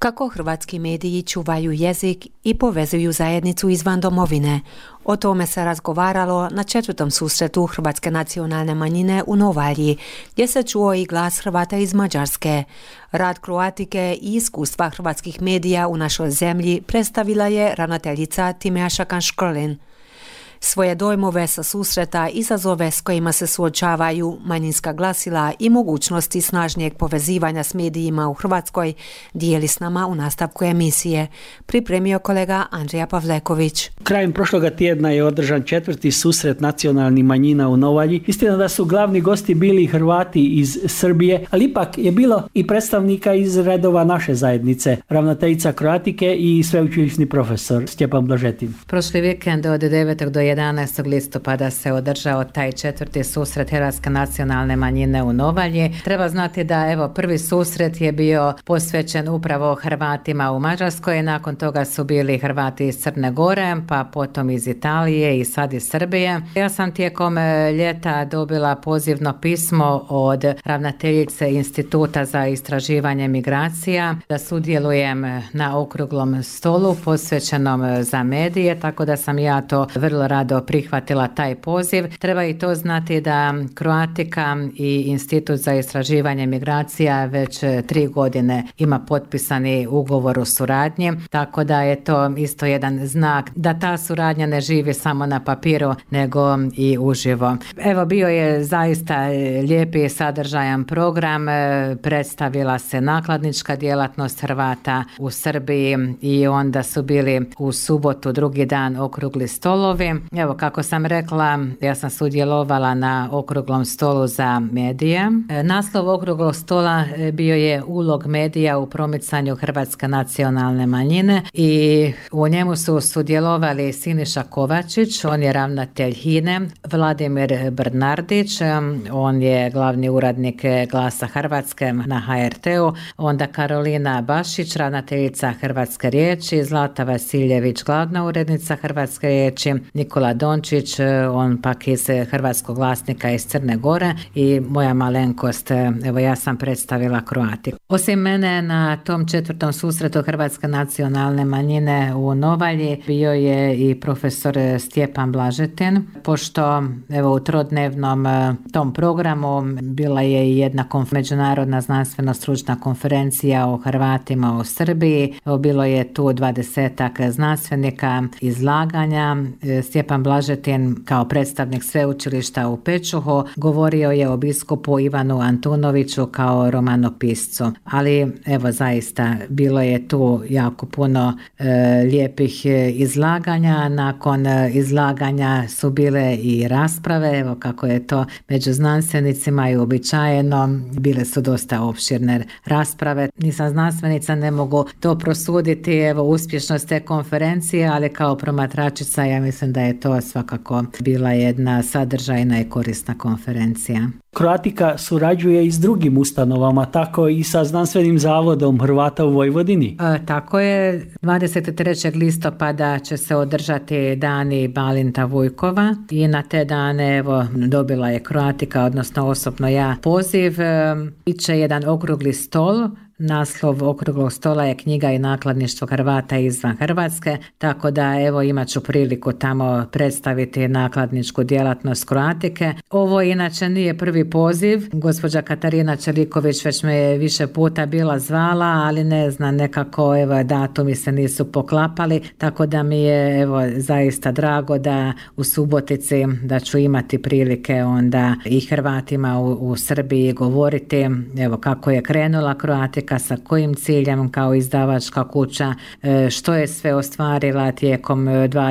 Kako hrvatski mediji čuvaju jezik i povezuju zajednicu izvan domovine. O tome se razgovaralo na 4. susretu hrvatske nacionalne manjine u Novalji, gdje se čuo i glas Hrvata iz Mađarske. Rad Kroatike i iskustva hrvatskih medija u našoj zemlji predstavila je ravnateljica Timea Šakan-Škrlin. Svoje dojmove sa susreta, izazove s kojima se suočavaju manjinska glasila i mogućnosti snažnijeg povezivanja s medijima u Hrvatskoj dijeli s nama u nastavku emisije. Pripremio kolega Andrija Pavleković. Krajem prošloga tjedna je održan 4. susret nacionalnih manjina u Novalji. Istina da su glavni gosti bili Hrvati iz Srbije, ali ipak je bilo i predstavnika iz redova naše zajednice, ravnateljica Kroatike i sveučilišni profesor Stjepan Blažetin. Prošli vikend od 9. do 11. listopada se održao taj 4. susret hrvatske nacionalne manjine u Novalji. Treba znati da prvi susret je bio posvećen upravo Hrvatima u Mađarskoj, nakon toga su bili Hrvati iz Crne Gore, pa potom iz Italije i sad iz Srbije. Ja sam tijekom ljeta dobila pozivno pismo od ravnateljice Instituta za istraživanje migracija da sudjelujem na okruglom stolu posvećenom za medije, tako da sam ja to vrlo rado prihvatila taj poziv. Treba i to znati da Kroatika i Institut za istraživanje migracija već 3 godine ima potpisani ugovor o suradnji, tako da je to isto jedan znak da ta suradnja ne živi samo na papiru, nego i uživo. Bio je zaista lijepi i sadržajan program, predstavila se nakladnička djelatnost Hrvata u Srbiji i onda su bili u subotu drugi dan okrugli stolovi. Kako sam rekla, ja sam sudjelovala na okruglom stolu za medije. Naslov okruglog stola bio je ulog medija u promicanju hrvatske nacionalne manjine i u njemu su sudjelovali Siniša Kovačić, on je ravnatelj HINE, Vladimir Brnardić, on je glavni urednik Glasa Hrvatske na HRT-u, onda Karolina Bašić, ravnateljica Hrvatske riječi, Zlata Vasiljević, glavna urednica Hrvatske riječi, Nikola Dončić, on pak iz Hrvatskog glasnika iz Crne Gore i moja malenkost, ja sam predstavila Kroatiku. Osim mene na tom 4. susretu hrvatske nacionalne manjine u Novalji bio je i profesor Stjepan Blažetin, pošto u trodnevnom tom programu bila je i jedna međunarodna znanstveno-stručna konferencija o Hrvatima u Srbiji. Bilo je tu 20 znanstvenika izlaganja. Stjepan Blažetin kao predstavnik sveučilišta u Pečuhu govorio je o biskupu Ivanu Antunoviću kao romanopiscu. Ali zaista bilo je tu jako puno lijepih izlaganja. Nakon izlaganja su bile i rasprave, kako je to među znanstvenicima i uobičajeno. Bile su dosta opširne rasprave. Nisam znanstvenica, ne mogu to prosuditi uspješnost te konferencije, ali kao promatračica ja mislim da je to svakako bila jedna sadržajna i korisna konferencija. Kroatika surađuje i s drugim ustanovama, tako i sa znanstvenim zavodom Hrvata u Vojvodini. Tako je, 23. listopada će se održati dani Balinta Vujkova i na te dane dobila je Kroatika, odnosno osobno ja, poziv. Biće jedan okrugli stol. Naslov okruglog stola je knjiga i nakladništvo Hrvata izvan Hrvatske, tako da imat ću priliku tamo predstaviti nakladničku djelatnost Kroatike. Ovo inače nije prvi poziv, gospođa Katarina Čeliković već me je više puta bila zvala, ali ne znam, nekako datumi se nisu poklapali, tako da mi je zaista drago da u Subotici da ću imati prilike onda i Hrvatima u Srbiji govoriti kako je krenula Kroatika, sa kojim ciljem kao izdavačka kuća, što je sve ostvarila tijekom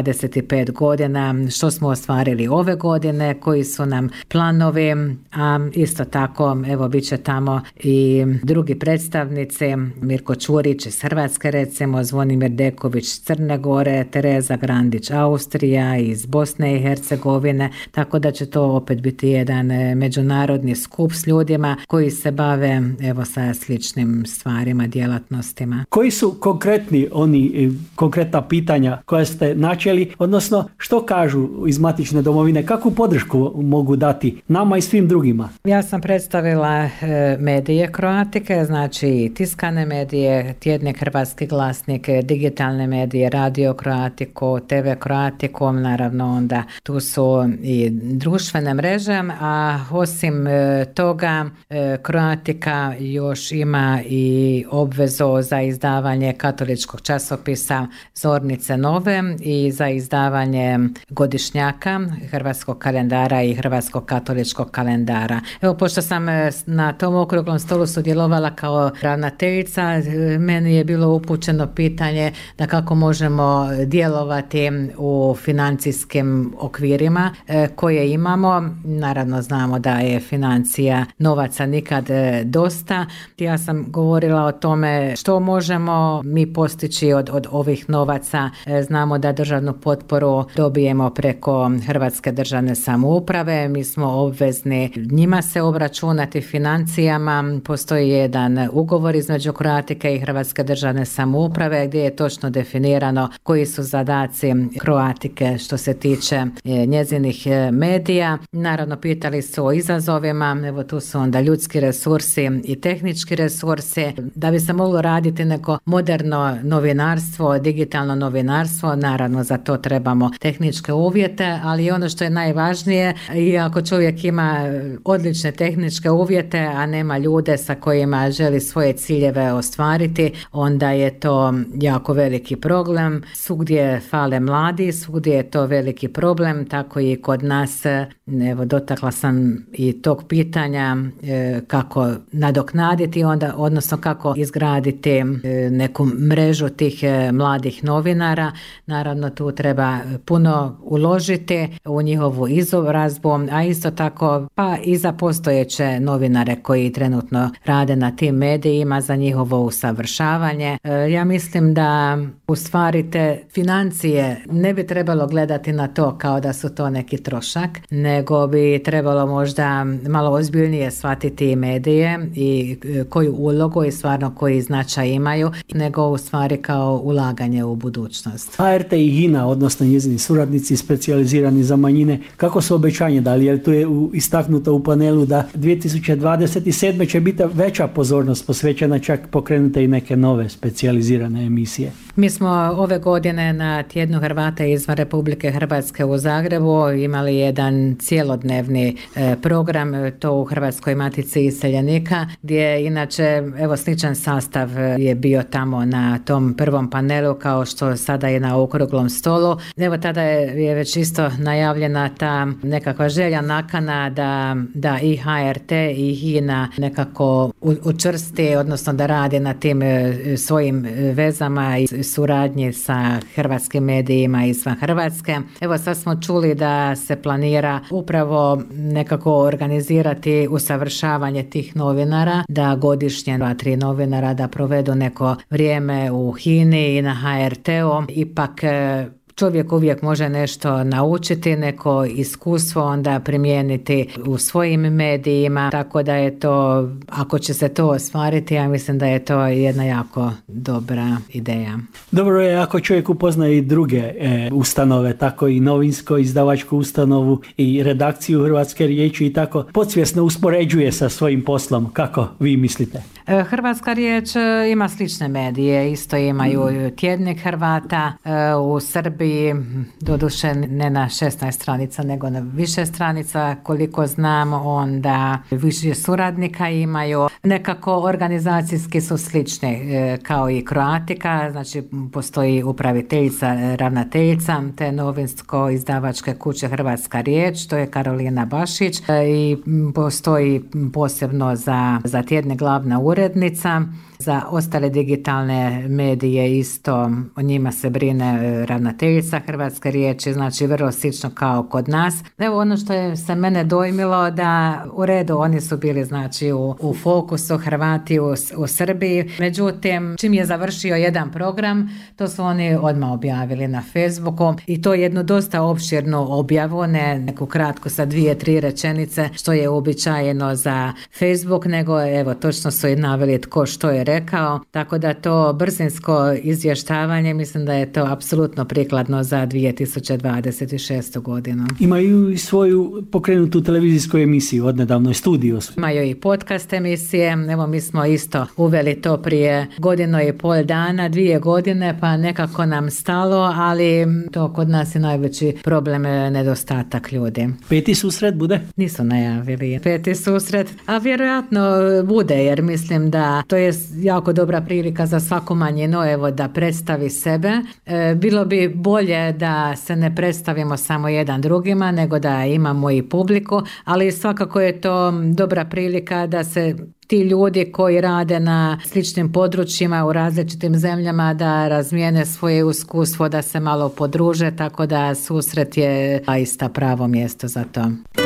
25 godina, što smo ostvarili ove godine, koji su nam planovi, a isto tako bit će tamo i drugi predstavnici, Mirko Čurić iz Hrvatske recimo, Zvonimir Deković iz Crne Gore, Tereza Grandić Austrija, iz Bosne i Hercegovine, tako da će to opet biti jedan međunarodni skup s ljudima koji se bave sa sličnim stvarima, djelatnostima. Koji su konkretna pitanja koja ste načeli, odnosno što kažu iz matične domovine, kakvu podršku mogu dati nama i svim drugim drugima? Ja sam predstavila medije kroatike, znači tiskane medije, tjednik Hrvatski glasnik, digitalne medije, radio Kroatiku, TV Kroatikom, naravno onda tu su i društvene mreže, a osim toga Kroatika još ima i obvezu za izdavanje katoličkog časopisa Zornice nove i za izdavanje godišnjaka Hrvatskog kalendara i Hrvatskog katoličkog kalendara. Evo, pošto sam na tom okruglom stolu sudjelovala kao ravnateljica, meni je bilo upućeno pitanje da kako možemo djelovati u financijskim okvirima koje imamo. Naravno znamo da je financija novaca nikad dosta. Ja sam govorila o tome što možemo mi postići od ovih novaca. Znamo da državnu potporu dobijemo preko Hrvatske državne samouprave. Mi smo obvezni njima se obračunati financijama. Postoji jedan ugovor između Kroatike i Hrvatske državne samouprave gdje je točno definirano koji su zadaci Kroatike što se tiče njezinih medija. Naravno pitali su o izazovima, evo tu su onda ljudski resursi i tehnički resursi. Da bi se moglo raditi neko moderno novinarstvo, digitalno novinarstvo, naravno za to trebamo tehničke uvjete, ali ono što je najvažnije, i ako čovjek ima odlične tehničke uvjete, a nema ljude sa kojima želi svoje ciljeve ostvariti, onda je to jako veliki problem. Svugdje fale mladi, svugdje je to veliki problem, tako i kod nas. Evo, dotakla sam i tog pitanja kako nadoknaditi onda, odnosno kako izgraditi neku mrežu tih mladih novinara. Naravno tu treba puno uložiti u njihovu izobrazbu, a isto tako pa i za postojeće novinare koji trenutno rade na tim medijima, za njihovo usavršavanje. Ja mislim da u stvari te financije ne bi trebalo gledati na to kao da su to neki trošak, nego bi trebalo možda malo ozbiljnije shvatiti medije i koju ulogu i stvarno koji značaj imaju, nego u stvari kao ulaganje u budućnost. HRT i HINA, odnosno njezini suradnici specijalizirani za manjine, kako su obećanje dali? Jer tu je istaknuto u panelu da 2027. će biti veća pozornost posvećena, čak pokrenute i neke nove specijalizirane emisije. Mi smo ove godine na tjednu Hrvata izvan Republike Hrvatske u Zagrebu imali jedan cijelodnevni program, to u Hrvatskoj matici iseljenika, gdje inače evo sličan sastav je bio tamo na tom prvom panelu kao što sada je na okruglom stolu. Evo tada je već isto najavljena ta nekakva želja, nakana da i HRT i HINA nekako učvrsti, odnosno da radi na tim svojim vezama i suradnji sa hrvatskim medijima izvan Hrvatske. Evo sad smo čuli da se planira upravo nekako organizirati usavršavanje tih novinara, da godišnje 2-3 novinara da provedu neko vrijeme u HINI i na HRT-u. Ipak čovjek uvijek može nešto naučiti, neko iskustvo onda primijeniti u svojim medijima, tako da je to, ako će se to ostvariti, ja mislim da je to jedna jako dobra ideja. Dobro je ako čovjek upoznaje i druge ustanove, tako i novinsko, izdavačku ustanovu i redakciju Hrvatske riječi i tako podsvjesno uspoređuje sa svojim poslom. Kako vi mislite? Hrvatska riječ ima slične medije, isto imaju tjednik Hrvata u Srbiji, doduše ne na 16 stranica nego na više stranica, koliko znam, onda više suradnika imaju. Nekako organizacijski su slični kao i Kroatika, znači postoji upraviteljica, ravnateljica te novinsko izdavačke kuće Hrvatska riječ, to je Karolina Bašić, i postoji posebno za tjedne glavna urednica. Za ostale digitalne medije isto o njima se brine ravnateljica Hrvatske riječi, znači vrlo slično kao kod nas. Evo ono što je se mene dojmilo da u redu oni su bili znači u fokusu Hrvati u Srbiji, međutim čim je završio jedan program to su oni odmah objavili na Facebooku i to jednu dosta opširnu objavu, ne neku kratku sa 2-3 rečenice što je uobičajeno za Facebook, nego evo točno su i naveli tko što je rekao, tako da to brzinsko izvještavanje, mislim da je to apsolutno prikladno za 2026. godinu. Imaju i svoju pokrenutu televizijsku emisiju, odnedavno je Studio. Imaju i podcast emisije, evo mi smo isto uveli to prije 1,5 dana, 2 godine, pa nekako nam stalo, ali to kod nas je najveći problem, nedostatak ljudi. 5. susret bude? Nisu najavili 5. susret, a vjerojatno bude, jer mislim da to je jako dobra prilika za svaku manjinu, evo, da predstavi sebe. Bilo bi bolje da se ne predstavimo samo jedan drugima, nego da imamo i publiku, ali svakako je to dobra prilika da se ti ljudi koji rade na sličnim područjima u različitim zemljama da razmijene svoje iskustvo, da se malo podruže, tako da susret je zaista pravo mjesto za to.